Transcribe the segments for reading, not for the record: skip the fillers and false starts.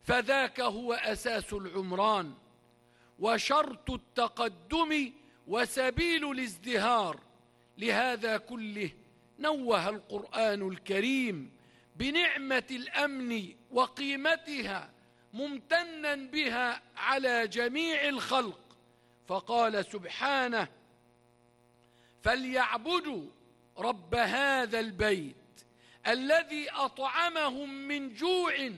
فذاك هو أساس العمران وشرط التقدم وسبيل الازدهار. لهذا كله نوه القرآن الكريم بنعمة الأمن وقيمتها، ممتنا بها على جميع الخلق، فقال سبحانه: فليعبدوا رب هذا البيت الذي أطعمهم من جوع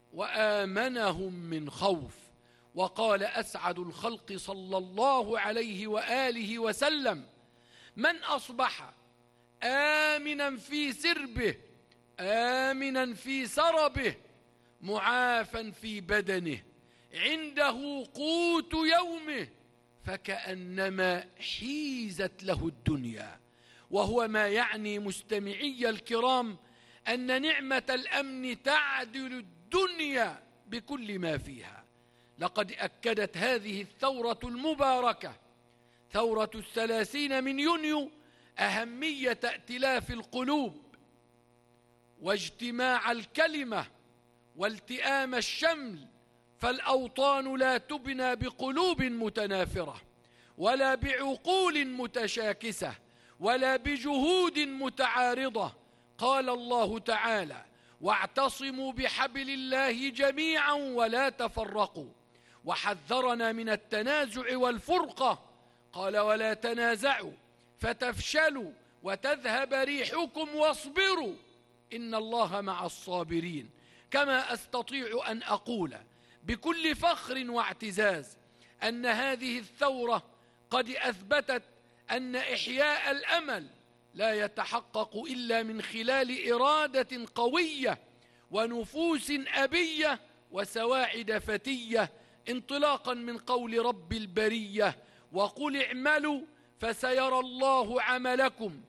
وآمنهم من خوف. وقال أسعد الخلق صلى الله عليه وآله وسلم: من أصبح آمنا في سربه آمنا في سربه معافا في بدنه عنده قوت يومه فكأنما حيزت له الدنيا. وهو ما يعني مستمعي الكرام أن نعمة الأمن تعدل الدنيا بكل ما فيها. لقد أكدت هذه الثورة المباركة، ثورة 30 من يونيو، أهمية ائتلاف القلوب واجتماع الكلمة والتئام الشمل، فالأوطان لا تبنى بقلوب متنافرة ولا بعقول متشاكسة ولا بجهود متعارضة. قال الله تعالى: واعتصموا بحبل الله جميعا ولا تفرقوا، وحذرنا من التنازع والفرقة، قال: ولا تنازعوا فتفشلوا وتذهب ريحكم واصبروا إن الله مع الصابرين. كما أستطيع أن أقول بكل فخر واعتزاز أن هذه الثورة قد أثبتت أن إحياء الأمل لا يتحقق إلا من خلال إرادة قوية ونفوس أبية وسواعد فتية، انطلاقا من قول رب البرية: وقل اعملوا فسيرى الله عملكم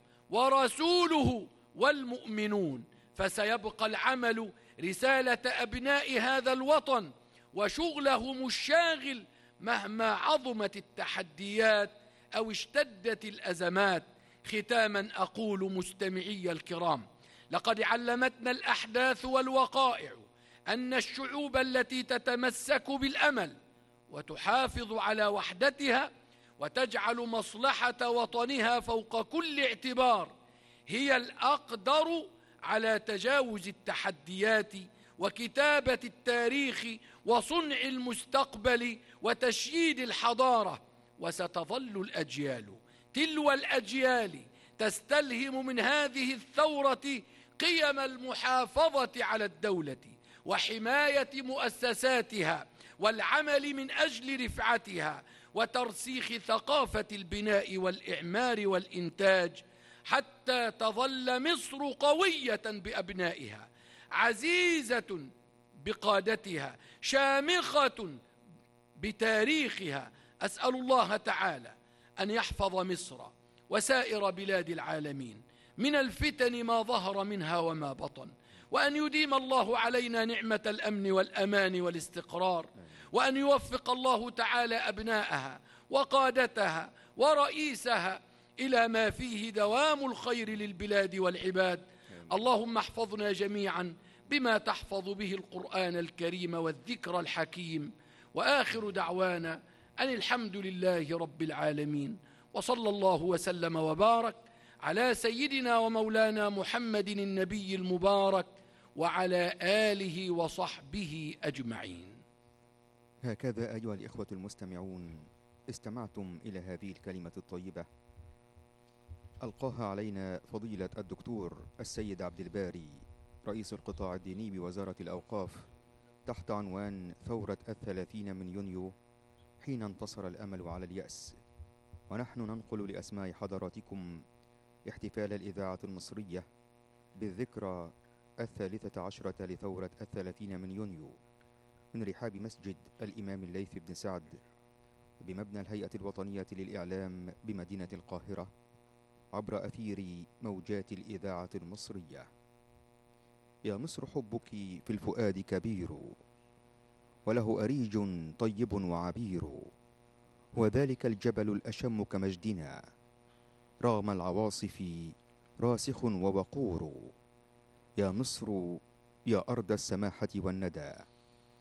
ورسوله والمؤمنون. فسيبقى العمل رسالة أبناء هذا الوطن وشغلهم الشاغل مهما عظمت التحديات أو اشتدت الأزمات. ختاما أقول مستمعي الكرام: لقد علمتنا الأحداث والوقائع أن الشعوب التي تتمسك بالأمل وتحافظ على وحدتها وتجعل مصلحة وطنها فوق كل اعتبار هي الأقدر على تجاوز التحديات وكتابة التاريخ وصنع المستقبل وتشييد الحضارة. وستظل الأجيال تلو الأجيال تستلهم من هذه الثورة قيم المحافظة على الدولة وحماية مؤسساتها والعمل من أجل رفعتها وترسيخ ثقافة البناء والإعمار والإنتاج، حتى تظل مصر قوية بأبنائها، عزيزة بقادتها، شامخة بتاريخها. أسأل الله تعالى أن يحفظ مصر وسائر بلاد العالمين من الفتن ما ظهر منها وما بطن، وأن يديم الله علينا نعمة الأمن والأمان والاستقرار، وأن يوفق الله تعالى أبناءها وقادتها ورئيسها إلى ما فيه دوام الخير للبلاد والعباد. اللهم احفظنا جميعا بما تحفظ به القرآن الكريم والذكر الحكيم. وآخر دعوانا أن الحمد لله رب العالمين، وصلى الله وسلم وبارك على سيدنا ومولانا محمد النبي المبارك وعلى آله وصحبه أجمعين. هكذا أيها الإخوة المستمعون استمعتم إلى هذه الكلمة الطيبة ألقاها علينا فضيلة الدكتور السيد عبد الباري رئيس القطاع الديني بوزارة الأوقاف تحت عنوان ثورة 30 من يونيو، حين انتصر الأمل على اليأس. ونحن ننقل لأسماع حضراتكم احتفال الإذاعة المصرية بالذكرى 13 لثورة 30 من يونيو من رحاب مسجد الإمام الليث بن سعد بمبنى الهيئة الوطنية للإعلام بمدينة القاهرة عبر أثير موجات الإذاعة المصرية. يا مصر حبك في الفؤاد كبير، وله أريج طيب وعبير، وذلك الجبل الأشم كمجدنا رغم العواصف راسخ ووقور. يا مصر يا أرض السماحة والندى،